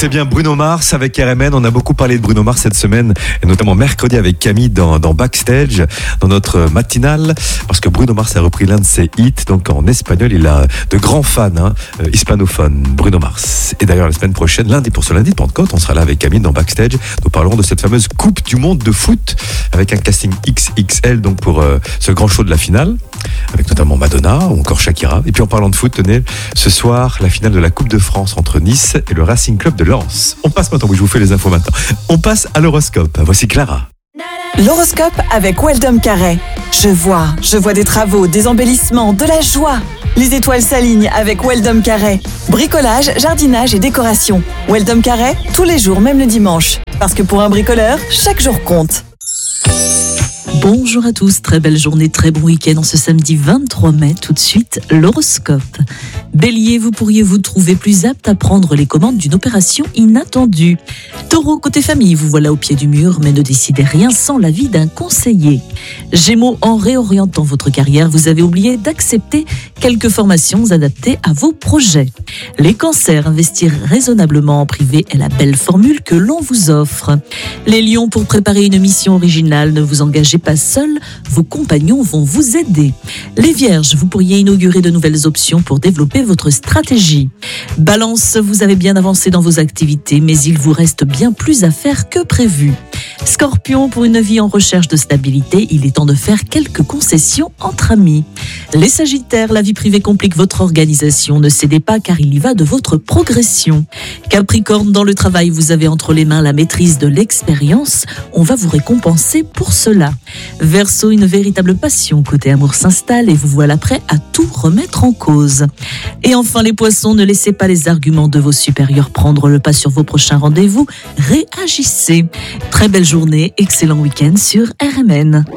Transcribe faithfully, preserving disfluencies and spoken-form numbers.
C'est bien Bruno Mars avec R M N. On a beaucoup parlé de Bruno Mars cette semaine, et notamment mercredi avec Camille dans, dans Backstage, dans notre matinale, parce que Bruno Mars a repris l'un de ses hits. Donc en espagnol, il a de grands fans hein, euh, hispanophones, Bruno Mars. Et d'ailleurs, la semaine prochaine, lundi pour ce lundi de Pentecôte, on sera là avec Camille dans Backstage. Nous parlerons de cette fameuse Coupe du Monde de foot, avec un casting X X L donc pour euh, ce grand show de la finale, avec notamment Madonna ou encore Shakira. Et puis en parlant de foot, tenez, ce soir, la finale de la Coupe de France entre Nice et le Racing Club de Lens. On passe maintenant, oui, je vous fais les infos maintenant. On passe à l'horoscope. Voici Clara. L'horoscope avec Weldom Carré. Je vois, je vois des travaux, des embellissements, de la joie. Les étoiles s'alignent avec Weldom Carré. Bricolage, jardinage et décoration. Weldom Carré, tous les jours, même le dimanche. Parce que pour un bricoleur, chaque jour compte. Bonjour à tous, très belle journée, très bon week-end en ce samedi vingt-trois mai. Tout de suite, l'horoscope. Bélier, vous pourriez vous trouver plus apte à prendre les commandes d'une opération inattendue. Taureau, côté famille, vous voilà au pied du mur, mais ne décidez rien sans l'avis d'un conseiller. Gémeaux, en réorientant votre carrière, vous avez oublié d'accepter quelques formations adaptées à vos projets. Les cancers, investir raisonnablement en privé est la belle formule que l'on vous offre. Les lions, pour préparer une mission originale, ne vous engagez pas seul, vos compagnons vont vous aider. Les vierges, vous pourriez inaugurer de nouvelles options pour développer votre stratégie. Balance, vous avez bien avancé dans vos activités, mais il vous reste bien plus à faire que prévu. Scorpion, pour une vie en recherche de stabilité, il est temps de faire quelques concessions entre amis. Les Sagittaires, la vie privée complique votre organisation, ne cédez pas car il y va de votre progression. Capricorne, dans le travail, vous avez entre les mains la maîtrise de l'expérience, on va vous récompenser pour cela. Verseau, une véritable passion côté amour s'installe et vous voilà prêt à tout remettre en cause. Et enfin les Poissons, ne laissez pas les arguments de vos supérieurs prendre le pas sur vos prochains rendez-vous, réagissez. Très belle journée, excellent week-end sur R M N.